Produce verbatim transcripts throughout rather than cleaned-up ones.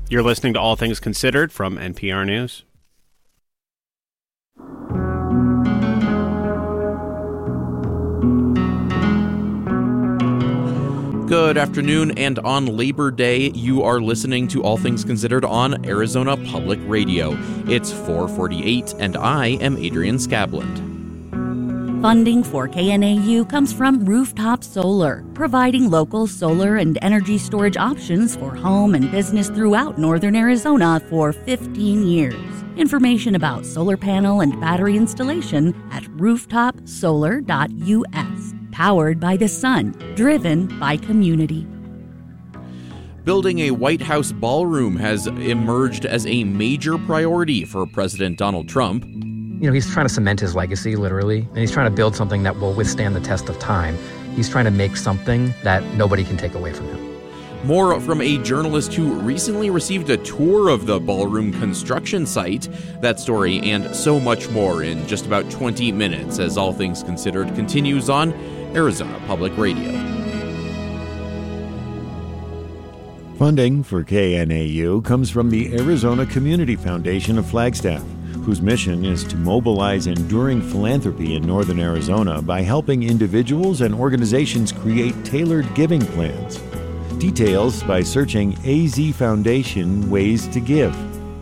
You're listening to All Things Considered from N P R News. Good afternoon, and on Labor Day, you are listening to All Things Considered on Arizona Public Radio. It's four forty-eight, and I am Adrian Scabland. Funding for K N A U comes from Rooftop Solar, providing local solar and energy storage options for home and business throughout northern Arizona for fifteen years. Information about solar panel and battery installation at rooftop solar dot U S. Powered by the sun, driven by community. Building a White House ballroom has emerged as a major priority for President Donald Trump. You know, he's trying to cement his legacy, literally, and he's trying to build something that will withstand the test of time. He's trying to make something that nobody can take away from him. More from a journalist who recently received a tour of the ballroom construction site. That story and so much more in just about twenty minutes as All Things Considered continues on Arizona Public Radio. Funding for K N A U comes from the Arizona Community Foundation of Flagstaff, whose mission is to mobilize enduring philanthropy in northern Arizona by helping individuals and organizations create tailored giving plans. Details by searching A Z Foundation Ways to Give.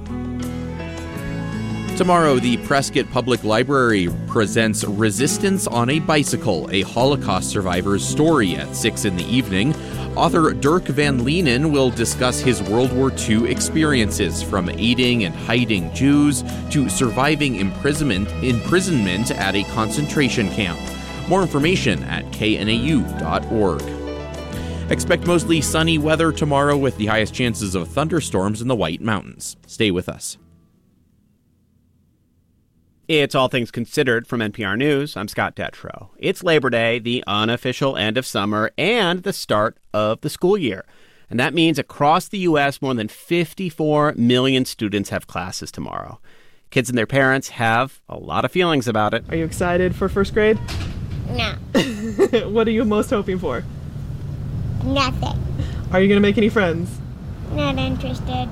Tomorrow, the Prescott Public Library presents Resistance on a Bicycle, a Holocaust survivor's story at six in the evening. Author Dirk Van Leenen will discuss his World War Two experiences, from aiding and hiding Jews to surviving imprisonment, imprisonment at a concentration camp. More information at K N A U dot org. Expect mostly sunny weather tomorrow with the highest chances of thunderstorms in the White Mountains. Stay with us. It's All Things Considered from N P R News. I'm Scott Detrow. It's Labor Day, the unofficial end of summer, and the start of the school year. And that means across the U S, more than fifty-four million students have classes tomorrow. Kids and their parents have a lot of feelings about it. Are you excited for first grade? No. What are you most hoping for? Nothing. Are you going to make any friends? Not interested.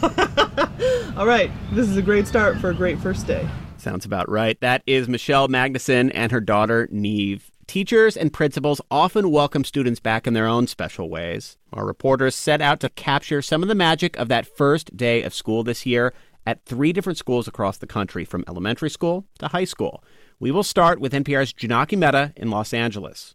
All right. This is a great start for a great first day. Sounds about right. That is Michelle Magnuson and her daughter, Neve. Teachers and principals often welcome students back in their own special ways. Our reporters set out to capture some of the magic of that first day of school this year at three different schools across the country, from elementary school to high school. We will start with N P R's Janaki Mehta in Los Angeles.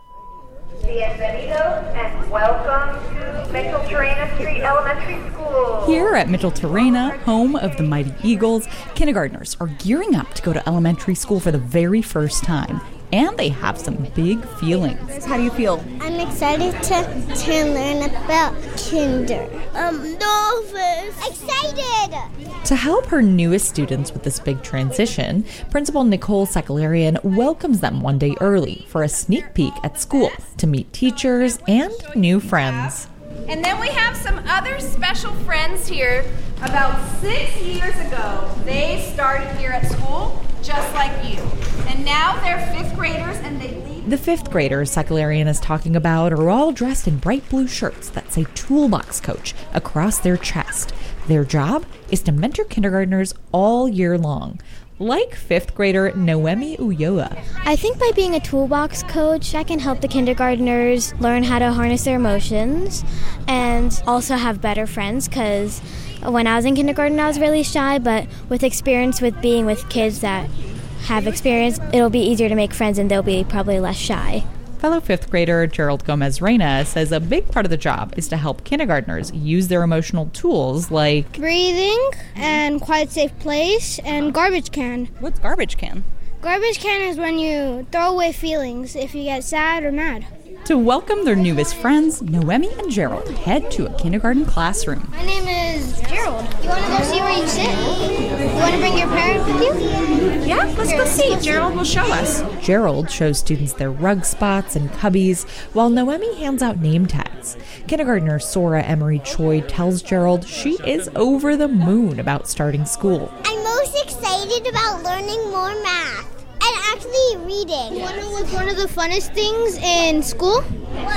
Bienvenidos and welcome to Mitchell Terrena Street Elementary School. Here at Mitchell Terrena, home of the Mighty Eagles, kindergartners are gearing up to go to elementary school for the very first time. And they have some big feelings. How do you feel? I'm excited to, to learn about kinder. I'm nervous. Excited! To help her newest students with this big transition, Principal Nicole Sakalarian welcomes them one day early for a sneak peek at school to meet teachers and new friends. And then we have some other special friends here. About six years ago, they started here at school, just like you. And now they're fifth graders and they lead... The fifth graders Sakalarian is talking about are all dressed in bright blue shirts that say Toolbox Coach across their chest. Their job is to mentor kindergartners all year long. Like fifth grader Noemi Ulloa. I think by being a toolbox coach, I can help the kindergartners learn how to harness their emotions and also have better friends, because when I was in kindergarten, I was really shy, but with experience with being with kids that have experience, it'll be easier to make friends and they'll be probably less shy. Fellow fifth grader Gerald Gomez-Reyna says a big part of the job is to help kindergartners use their emotional tools like breathing and quiet, safe place and garbage can. What's garbage can? Garbage can is when you throw away feelings if you get sad or mad. To welcome their newest friends, Noemi and Gerald head to a kindergarten classroom. My name is Gerald. You want to go see where you sit? You want to bring your parents with you? Yeah, let's go see. Gerald will show us. Gerald shows students their rug spots and cubbies, while Noemi hands out name tags. Kindergartner Sora Emery Choi tells Gerald she is over the moon about starting school. I'm most excited about learning more math. And actually reading. You want to know what's one of the funnest things in school? What?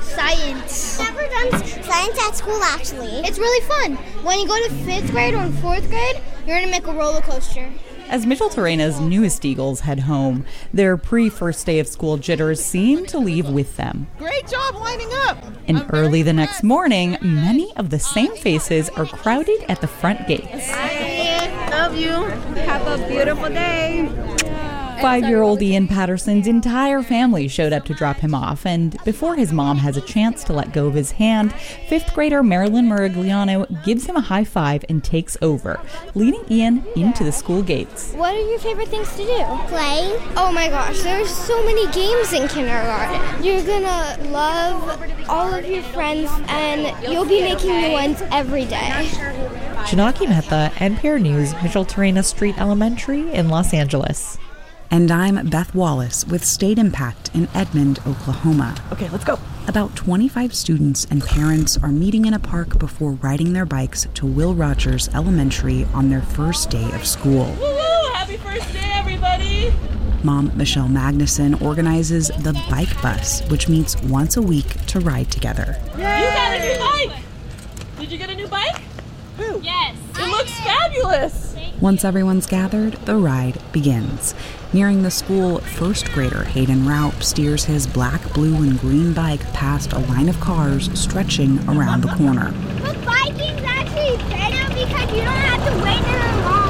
Science. Never done science at school, actually. It's really fun. When you go to fifth grade or fourth grade, you're going to make a roller coaster. As Mitchell-Torena's newest Eagles head home, their pre-first day of school jitters seem to leave with them. Great job lining up. And I'm early the next morning, many of the same faces are crowded at the front gates. Hi, love you. Have a beautiful day. Five-year-old Ian Patterson's entire family showed up to drop him off, and before his mom has a chance to let go of his hand, fifth grader Marilyn Murigliano gives him a high five and takes over, leading Ian into the school gates. What are your favorite things to do? Play. Oh my gosh, there's so many games in kindergarten. You're gonna love all of your friends, and you'll be making new ones every day. Janaki Mehta, N P R News, Mitchell-Torena Street Elementary in Los Angeles. And I'm Beth Wallace with State Impact in Edmond, Oklahoma. Okay, let's go. About twenty-five students and parents are meeting in a park before riding their bikes to Will Rogers Elementary on their first day of school. Woo-hoo! Happy first day, everybody! Mom Michelle Magnuson organizes the Bike Bus, which meets once a week to ride together. Yay! You got a new bike! Did you get a new bike? Who? Yes. It looks fabulous! Once everyone's gathered, the ride begins. Nearing the school, first grader Hayden Raup steers his black, blue, and green bike past a line of cars stretching around the corner. But biking's actually better because you don't have to wait in a long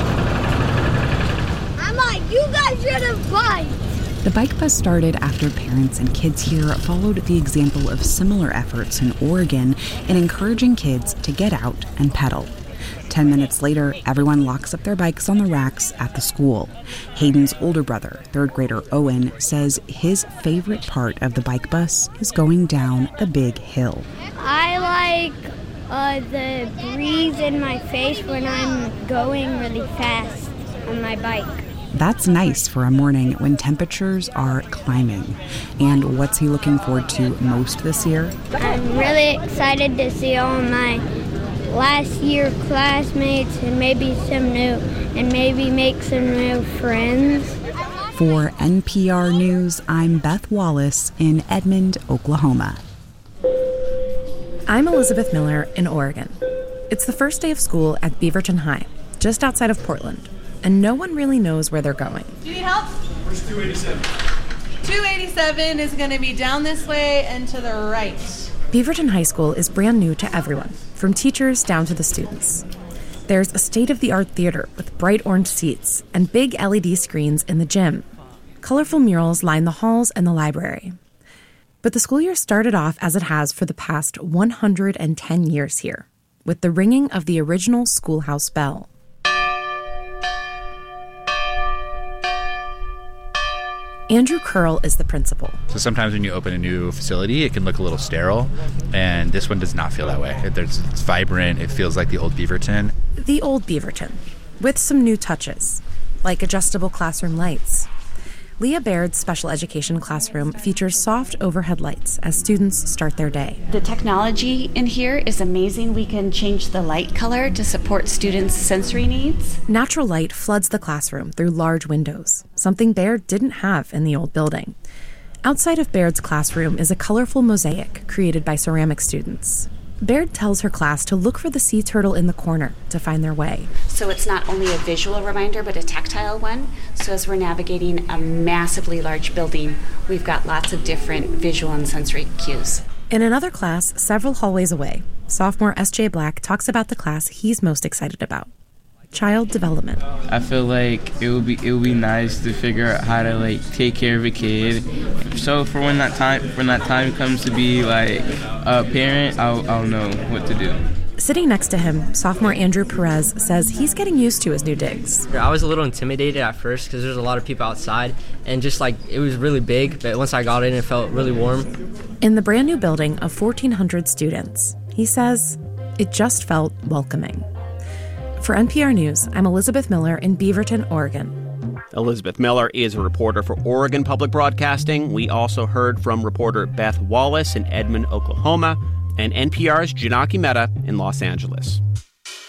line. I'm like, you guys should have biked. The Bike Bus started after parents and kids here followed the example of similar efforts in Oregon in encouraging kids to get out and pedal. Ten minutes later, everyone locks up their bikes on the racks at the school. Hayden's older brother, third grader Owen, says his favorite part of the Bike Bus is going down the big hill. I like uh, the breeze in my face when I'm going really fast on my bike. That's nice for a morning when temperatures are climbing. And what's he looking forward to most this year? I'm really excited to see all my last year classmates and maybe some new and maybe make some new friends. For N P R News, I'm Beth Wallace in Edmond, Oklahoma. I'm Elizabeth Miller in Oregon. It's the first day of school at Beaverton High, just outside of Portland, and no one really knows where they're going. Do you need help? Where's two eighty-seven? two eighty-seven is going to be down this way and to the right. Beaverton High School is brand new to everyone, from teachers down to the students. There's a state-of-the-art theater with bright orange seats and big L E D screens in the gym. Colorful murals line the halls and the library. But the school year started off as it has for the past one hundred ten years here, with the ringing of the original schoolhouse bell. Andrew Curl is the principal. So sometimes when you open a new facility, it can look a little sterile, and this one does not feel that way. It, it's vibrant. It feels like the old Beaverton. The old Beaverton, with some new touches, like adjustable classroom lights. Leah Baird's special education classroom features soft overhead lights as students start their day. The technology in here is amazing. We can change the light color to support students' sensory needs. Natural light floods the classroom through large windows, something Baird didn't have in the old building. Outside of Baird's classroom is a colorful mosaic created by ceramic students. Baird tells her class to look for the sea turtle in the corner to find their way. So it's not only a visual reminder, but a tactile one. So as we're navigating a massively large building, we've got lots of different visual and sensory cues. In another class, several hallways away, sophomore S J Black talks about the class he's most excited about. Child development. I feel like it would be it would be nice to figure out how to like take care of a kid. So for when that time when that time comes to be like a parent, I'll I'll know what to do. Sitting next to him, sophomore Andrew Perez says he's getting used to his new digs. I was a little intimidated at first because there's a lot of people outside, and just like it was really big, but once I got in, it felt really warm. In the brand new building of fourteen hundred students, he says it just felt welcoming. For N P R News, I'm Elizabeth Miller in Beaverton, Oregon. Elizabeth Miller is a reporter for Oregon Public Broadcasting. We also heard from reporter Beth Wallace in Edmond, Oklahoma, and N P R's Janaki Mehta in Los Angeles.